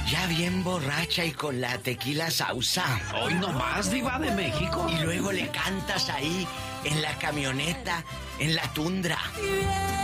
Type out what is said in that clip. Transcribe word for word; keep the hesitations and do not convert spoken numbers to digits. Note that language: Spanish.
Ya bien borracha y con la tequila sausa. Hoy nomás, diva de México. Y luego le cantas ahí, en la camioneta, en la tundra.